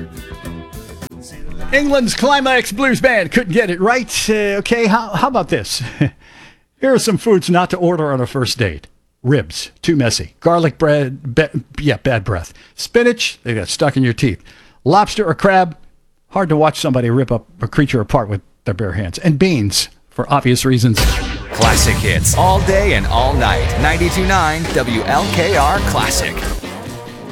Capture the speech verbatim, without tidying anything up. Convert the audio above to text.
England's Climax Blues Band couldn't get it right. Uh, okay, how, how about this? Here are some foods not to order on a first date. Ribs, too messy. Garlic bread, be, yeah, bad breath. Spinach, they got stuck in your teeth. Lobster or crab, hard to watch somebody rip up a creature apart with their bare hands. And beans, for obvious reasons. Classic hits all day and all night. ninety-two point nine W L K R Classic.